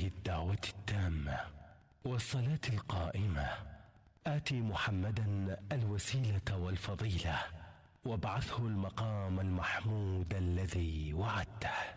الدعوة التامة والصلاة القائمة آت محمدا الوسيلة والفضيلة وابعثه المقام المحمود الذي وعدته.